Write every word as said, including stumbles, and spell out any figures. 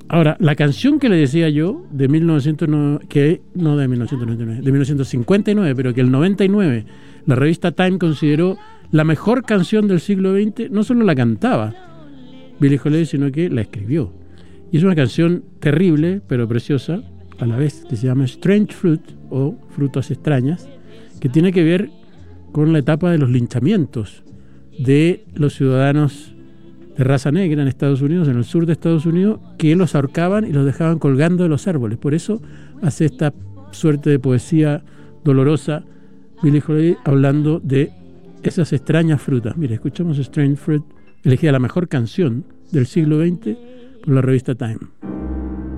Ahora, la canción que le decía yo, de mil novecientos noventa y nueve, que no de mil novecientos noventa y nueve, de mil novecientos cincuenta y nueve, pero que el noventa y nueve la revista Time consideró la mejor canción del siglo veinte, no solo la cantaba Billie Holiday, sino que la escribió. Y es una canción terrible, pero preciosa, a la vez, que se llama Strange Fruit, o Frutas Extrañas, que tiene que ver con la etapa de los linchamientos de los ciudadanos de raza negra en Estados Unidos, en el sur de Estados Unidos, que los ahorcaban y los dejaban colgando de los árboles. Por eso hace esta suerte de poesía dolorosa Billie Holiday, hablando de esas extrañas frutas. Mire, escuchamos Strange Fruit, elegida la mejor canción del siglo veinte por la revista Time.